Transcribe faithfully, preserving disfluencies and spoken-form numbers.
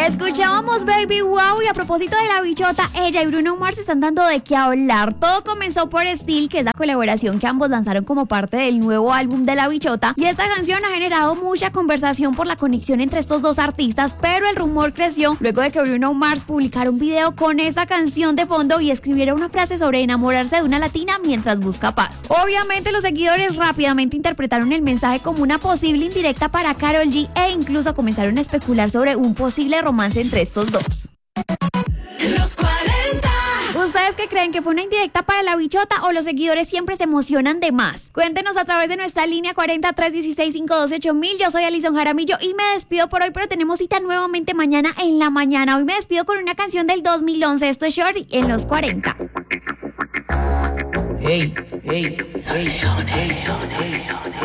Escuchábamos Baby Wow y a propósito de La Bichota, ella y Bruno Mars están dando de qué hablar. Todo comenzó por Still, que es la colaboración que ambos lanzaron como parte del nuevo álbum de La Bichota, y esta canción ha generado mucha conversación por la conexión entre estos dos artistas, pero el rumor creció luego de que Bruno Mars publicara un video con esa canción de fondo y escribiera una frase sobre enamorarse de una latina mientras busca paz. Obviamente los seguidores rápidamente interpretaron el mensaje como una posible indirecta para Karol G e incluso comenzaron a especular sobre un posible romance entre estos dos. Los cuarenta. ¿Ustedes qué creen? ¿Que fue una indirecta para La Bichota o los seguidores siempre se emocionan de más? Cuéntenos a través de nuestra línea cuarenta, tres dieciséis, cinco doce, ocho mil. Yo soy Alison Jaramillo y me despido por hoy, pero tenemos cita nuevamente mañana en la mañana. Hoy me despido con una canción del dos mil once. Esto es Shorty en los cuarenta. Hey, hey, hey, hey, hey, hey.